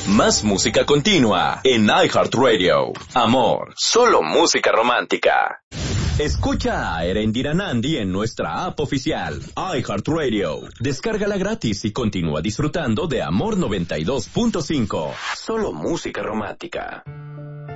Más música continua en iHeartRadio. Amor, solo música romántica. Escucha a Erendira Nandi en nuestra app oficial, iHeartRadio. Descárgala gratis y continúa disfrutando de Amor 92.5. Solo música romántica.